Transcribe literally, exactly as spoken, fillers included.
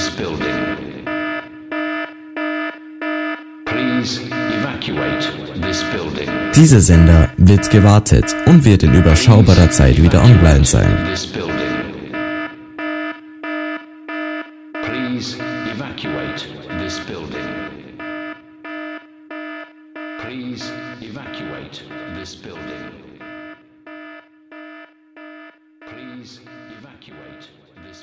this building. Please evacuate this building. Dieser Sender wird gewartet und wird in überschaubarer Zeit wieder online sein. This building. Please evacuate this building. Please evacuate this building. Please